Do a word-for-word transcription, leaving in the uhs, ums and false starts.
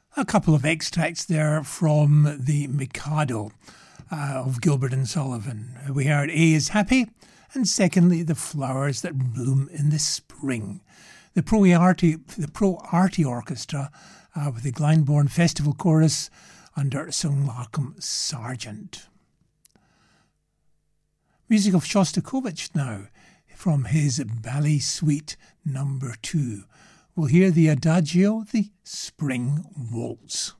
A couple of extracts there from The Mikado uh, of Gilbert and Sullivan. We heard A is Happy, and secondly, The Flowers That Bloom in the Spring. The Pro Arty, the Pro Arty Orchestra uh, with the Glyndebourne Festival Chorus under Sir Malcolm Sargent. Music of Shostakovich now, from his Ballet Suite number two. We'll hear the Adagio, the Spring Waltz.